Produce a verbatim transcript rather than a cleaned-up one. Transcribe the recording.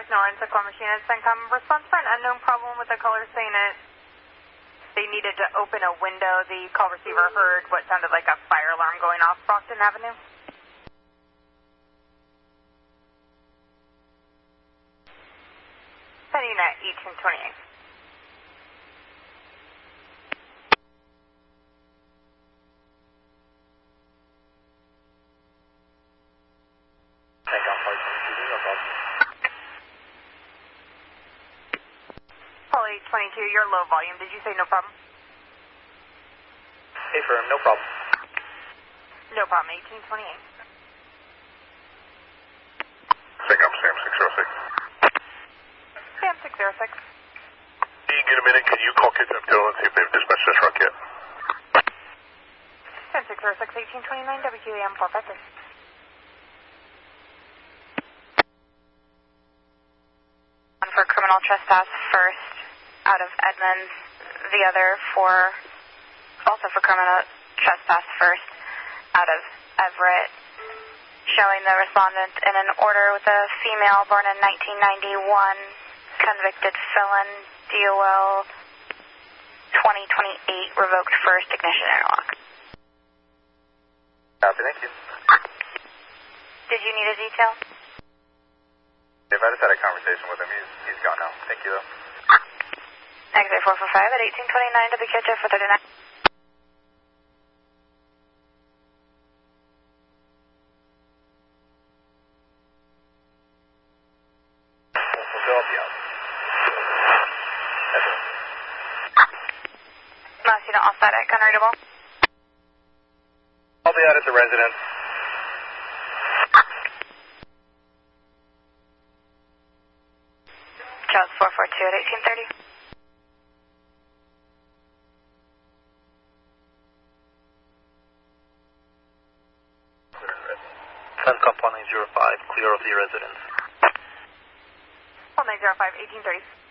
Northwest Norris, the call machine has been come. Response for an unknown problem with the caller saying that they needed to open a window. The call receiver heard what sounded like a fire alarm going off Boston Avenue. Heading at eighteen twenty-eight. Call eight twenty-two, you're low volume. Did you say no problem? Hey, firm, no problem. No problem, eighteen twenty-eight. Sam, Sam six oh six. Sam six oh six. Can you get a minute? Can you call Kitsap Dill and see if they've dispatched this truck yet? Sam six oh six, eighteen twenty-nine, W Q A M four five six. One for criminal trespass first out of Edmonds, the other for, also for criminal trespass first out of Everett, showing the respondent in an order with a female born in nineteen ninety-one, convicted felon, D O L twenty twenty-eight, revoked first ignition interlock. Copy, thank you. Did you need a detail? If I just had a conversation with him, he's, he's gone now. Thank you, though. Exit four four five at eighteen twenty-nine, W K H F for thirty-nine. Last unit offside at gun readable. I'll be out at the residence. Charles four four two at eighteen thirty. Suncomp one nine zero five, clear of the residence. one nine zero five, eighteen thirty.